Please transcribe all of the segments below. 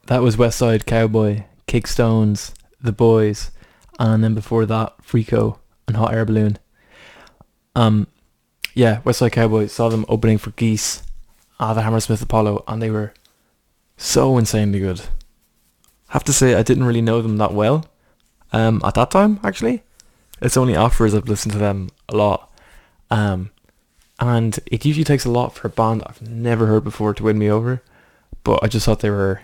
That was West Side Cowboy, Kickstones, The Boys, and then before that, Freako and Hot Air Balloon. Um, yeah, West Side Cowboy, saw them opening for Geese at the Hammersmith Apollo, and they were so insanely good. Have to say, I didn't really know them that well. At that time, actually, it's only afterwards I've listened to them a lot. Um, and it usually takes a lot for a band I've never heard before to win me over. But I just thought they were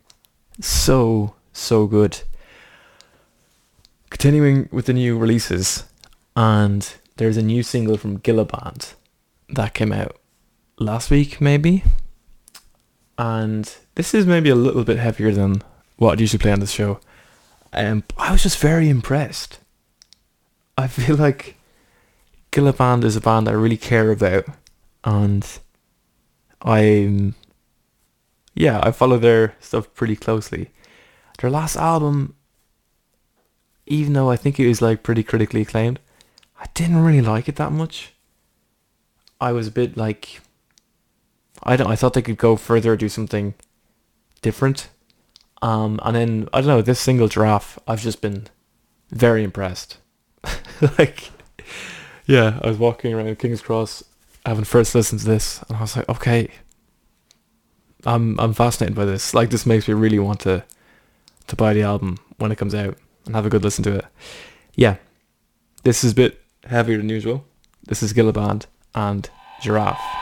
so good. Continuing with the new releases, and there's a new single from Gillaband that came out last week, maybe. And this is maybe a little bit heavier than what I'd usually play on this show. I was just very impressed. I feel like Gillaband is a band I really care about, and I'm I follow their stuff pretty closely. Their last album, even though I think it was like pretty critically acclaimed, I didn't really like it that much. I was a bit like, I thought they could go further or do something different. And then I don't know, this single Giraffe, I've just been very impressed. Like, yeah, I was walking around King's Cross having first listen to this, and I was like, okay, I'm fascinated by this. Like, this makes me really want to buy the album when it comes out and have a good listen to it. Yeah, this is a bit heavier than usual. This is Gillaband and Giraffe.